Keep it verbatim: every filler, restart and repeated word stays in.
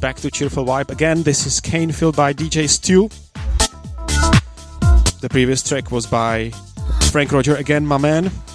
back to Cheerful Vibe. Again, this is Cane filled by D J Stu. The previous track was by Frank Roger, again, my man.